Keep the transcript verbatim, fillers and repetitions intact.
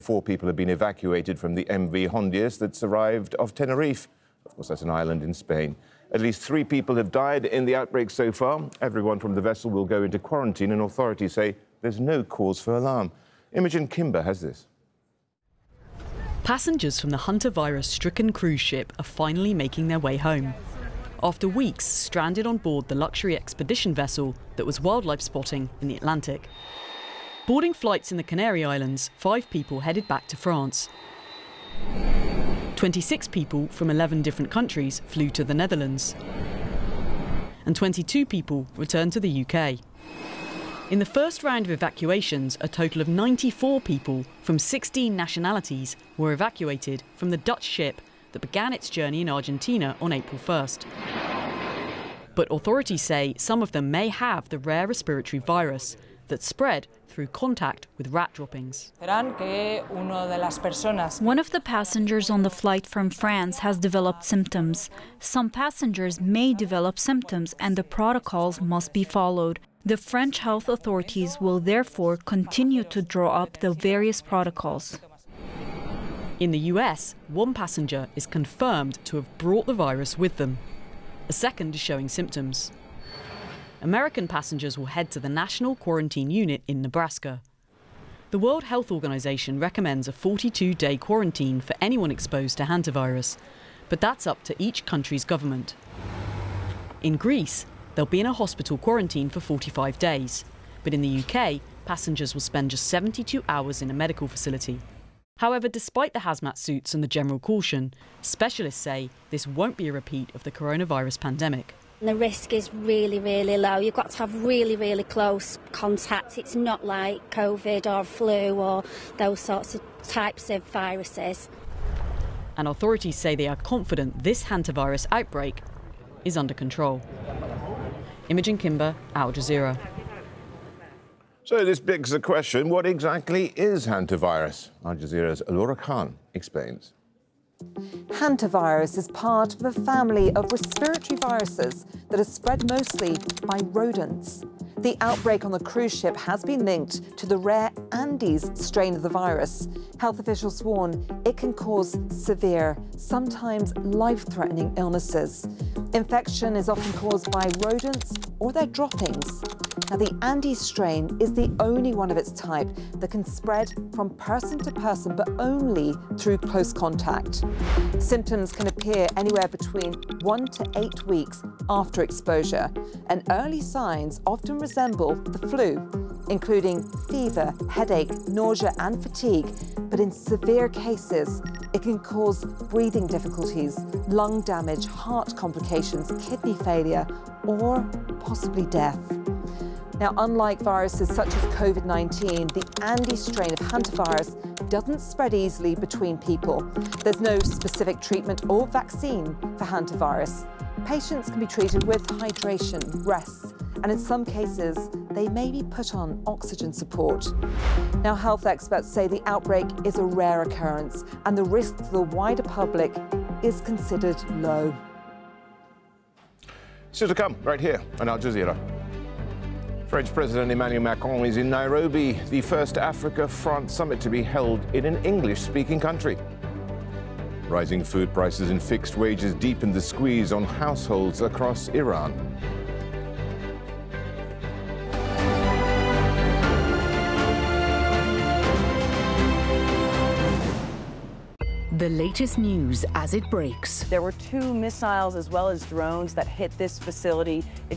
Four people have been evacuated from the M V Hondias that's arrived off Tenerife. Of course, that's an island in Spain. At least three people have died in the outbreak so far. Everyone from the vessel will go into quarantine, and authorities say there's no cause for alarm. Imogen Kimber has this. Passengers from the hantavirus-stricken cruise ship are finally making their way home. After weeks stranded on board the luxury expedition vessel that was wildlife spotting in the Atlantic. Boarding flights in the Canary Islands, five people headed back to France. twenty-six people from eleven different countries flew to the Netherlands. And twenty-two people returned to the U K. In the first round of evacuations, a total of ninety-four people from sixteen nationalities were evacuated from the Dutch ship that began its journey in Argentina on April first. But authorities say some of them may have the rare respiratory virus that spread through contact with rat droppings. One of the passengers on the flight from France has developed symptoms. Some passengers may develop symptoms and the protocols must be followed. The French health authorities will therefore continue to draw up the various protocols. In the U S, one passenger is confirmed to have brought the virus with them. A second is showing symptoms. American passengers will head to the National Quarantine Unit in Nebraska. The World Health Organization recommends a forty-two day quarantine for anyone exposed to hantavirus, but that's up to each country's government. In Greece, they'll be in a hospital quarantine for forty-five days, but in the U K, passengers will spend just seventy-two hours in a medical facility. However, despite the hazmat suits and the general caution, specialists say this won't be a repeat of the coronavirus pandemic. The risk is really, really low. You've got to have really, really close contact. It's not like COVID or flu or those sorts of types of viruses. And authorities say they are confident this hantavirus outbreak is under control. Imogen Kimber, Al Jazeera. So this begs the question, what exactly is hantavirus? Al Jazeera's Laura Khan explains. Hantavirus is part of a family of respiratory viruses that are spread mostly by rodents. The outbreak on the cruise ship has been linked to the rare Andes strain of the virus. Health officials warn it can cause severe, sometimes life-threatening illnesses. Infection is often caused by rodents or their droppings. Now, the Andes strain is the only one of its type that can spread from person to person, but only through close contact. Symptoms can appear anywhere between one to eight weeks after exposure, and early signs often resemble the flu, including fever, headache, nausea and fatigue. But in severe cases, it can cause breathing difficulties, lung damage, heart complications, kidney failure, or possibly death. Now, unlike viruses such as COVID nineteen, the Andes strain of hantavirus doesn't spread easily between people. There's no specific treatment or vaccine for hantavirus. Patients can be treated with hydration, rest, and in some cases, they may be put on oxygen support. Now, health experts say the outbreak is a rare occurrence and the risk to the wider public is considered low. Still to come, right here on Al Jazeera. French President Emmanuel Macron is in Nairobi, the first Africa-France summit to be held in an English-speaking country. Rising food prices and fixed wages deepen the squeeze on households across Iran. The latest news as it breaks. There were two missiles as well as drones that hit this facility.